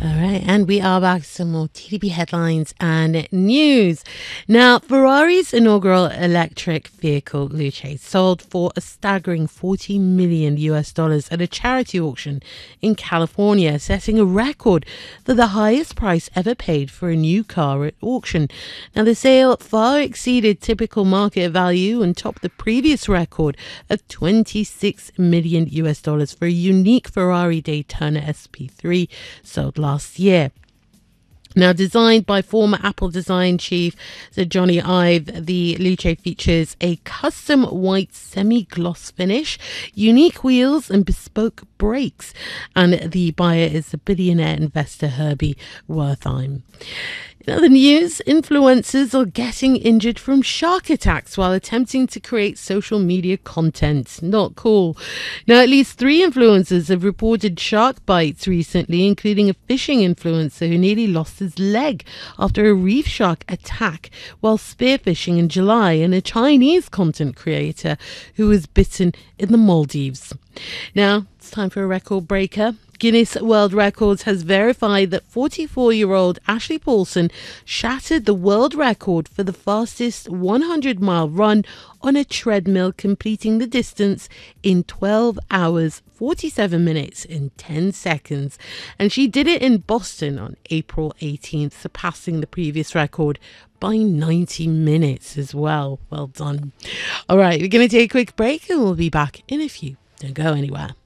All right, and we are back to some more TDB headlines and news. Now, Ferrari's inaugural electric vehicle Luce sold for a staggering $40 million at a charity auction in California, setting a record for the highest price ever paid for a new car at auction. Now, the sale far exceeded typical market value and topped the previous record of $26 million for a unique Ferrari Daytona SP3 sold last year. Now, designed by former Apple design chief Sir Johnny Ive, the Luce features a custom white semi-gloss finish, unique wheels and bespoke brakes. And the buyer is the billionaire investor Herbie Wertheim. In other news, influencers are getting injured from shark attacks while attempting to create social media content. Not cool. Now, at least 3 influencers have reported shark bites recently, including a fishing influencer who nearly lost his leg after a reef shark attack while spearfishing in July, and a Chinese content creator who was bitten in the Maldives. Now, it's time for a record breaker. Guinness World Records has verified that 44-year-old Ashley Paulson shattered the world record for the fastest 100-mile run on a treadmill, completing the distance in 12 hours, 47 minutes and 10 seconds. And she did it in Boston on April 18th, surpassing the previous record by 90 minutes as well. Well done. All right, we're going to take a quick break and we'll be back in a few. Don't go anywhere.